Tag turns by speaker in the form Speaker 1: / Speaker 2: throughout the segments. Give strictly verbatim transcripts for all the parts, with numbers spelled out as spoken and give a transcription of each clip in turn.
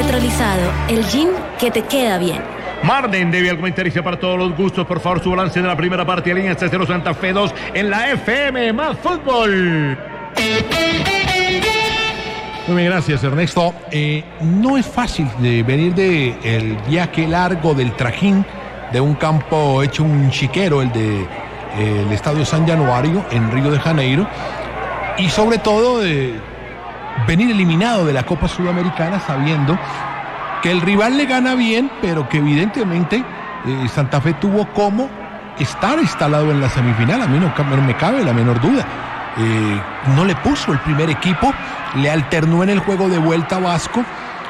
Speaker 1: Petrolizado, el gym que te queda bien.
Speaker 2: Marden debe argumentarse para todos los gustos. Por favor, su balance de la primera parte de Alianza cero Santa Fe dos en la F M más fútbol.
Speaker 3: Muy bien, gracias Ernesto. Eh, no es fácil de venir de el viaje largo del trajín de un campo hecho un chiquero, el de eh, el Estadio San Januario en Río de Janeiro, y sobre todo de venir eliminado de la Copa Sudamericana sabiendo que el rival le gana bien, pero que evidentemente eh, Santa Fe tuvo como estar instalado en la semifinal. A mí no, no me cabe la menor duda. Eh, no le puso el primer equipo, le alternó en el juego de vuelta a Vasco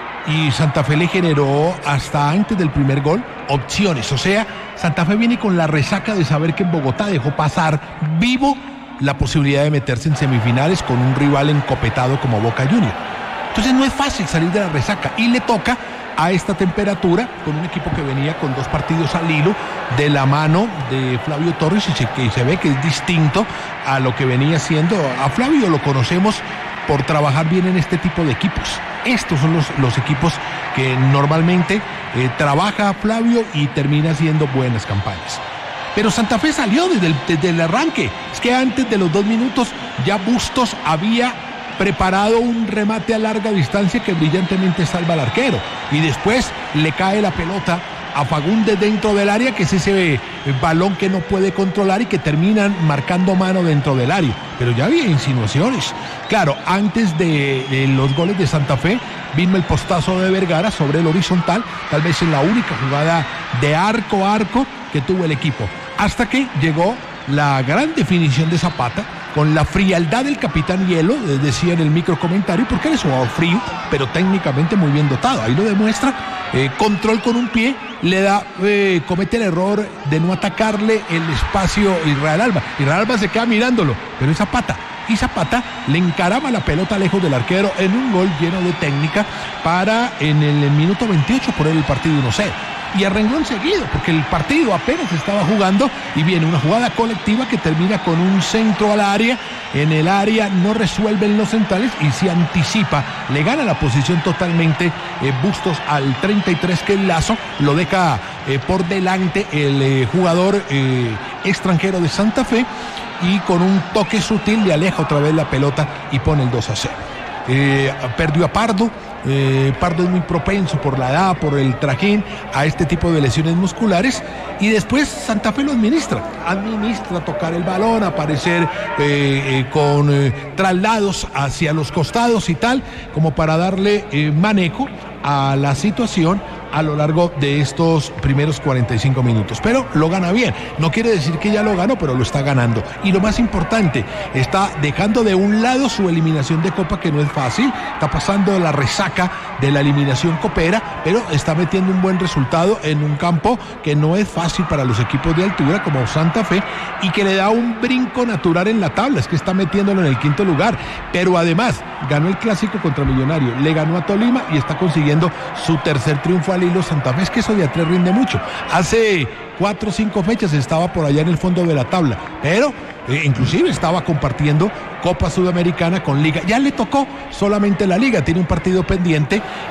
Speaker 3: y Santa Fe le generó hasta antes del primer gol opciones. O sea, Santa Fe viene con la resaca de saber que en Bogotá dejó pasar vivo la posibilidad de meterse en semifinales con un rival encopetado como Boca Juniors. Entonces no es fácil salir de la resaca y le toca a esta temperatura con un equipo que venía con dos partidos al hilo de la mano de Flavio Torres y se, que se ve que es distinto a lo que venía haciendo. A Flavio lo conocemos por trabajar bien en este tipo de equipos. Estos son los, los equipos que normalmente eh, trabaja Flavio y termina haciendo buenas campañas. Pero Santa Fe salió desde el, desde el arranque. Es que antes de los dos minutos ya Bustos había preparado un remate a larga distancia que brillantemente salva al arquero. Y después le cae la pelota a Fagundes dentro del área, que es ese balón que no puede controlar y que terminan marcando mano dentro del área. Pero ya había insinuaciones. Claro, antes de, de los goles de Santa Fe, vino el postazo de Vergara sobre el horizontal, tal vez en la única jugada de arco a arco que tuvo el equipo. Hasta que llegó la gran definición de Zapata, con la frialdad del capitán Hielo, decía en el micro comentario, porque él es un frío, pero técnicamente muy bien dotado. Ahí lo demuestra. Eh, control con un pie, le da, eh, comete el error de no atacarle el espacio a Israel Alba. Israel Alba se queda mirándolo, pero es Zapata. Y Zapata le encarama la pelota lejos del arquero en un gol lleno de técnica para en el minuto veintiocho poner el partido uno cero. Y a renglón seguido, porque el partido apenas estaba jugando y viene una jugada colectiva que termina con un centro al área. En el área no resuelven los centrales y se anticipa, le gana la posición totalmente eh, Bustos al treinta y tres, que el Lazo lo deja eh, por delante el eh, jugador eh, extranjero de Santa Fe, y con un toque sutil le aleja otra vez la pelota y pone el dos a cero. Eh, perdió a Pardo. Eh, Pardo es muy propenso por la edad, por el trajín, a este tipo de lesiones musculares, y después Santa Fe lo administra, administra tocar el balón, aparecer eh, eh, con eh, traslados hacia los costados y tal, como para darle eh, manejo a la situación a lo largo de estos primeros cuarenta y cinco minutos. Pero lo gana bien. No quiere decir que ya lo ganó, pero lo está ganando. Y lo más importante, está dejando de un lado su eliminación de Copa, que no es fácil. Está pasando la resaca de la eliminación copera, pero está metiendo un buen resultado en un campo que no es fácil para los equipos de altura como Santa Fe, y que le da un brinco natural en la tabla. Es que está metiéndolo en el quinto lugar. Pero además ganó el clásico contra Millonario, le ganó a Tolima y está consiguiendo su tercer triunfo al hilo Santa Fe. Es que eso de a tres rinde mucho. Hace cuatro o cinco fechas estaba por allá en el fondo de la tabla, pero eh, inclusive estaba compartiendo Copa Sudamericana con Liga. Ya le tocó solamente la Liga, tiene un partido pendiente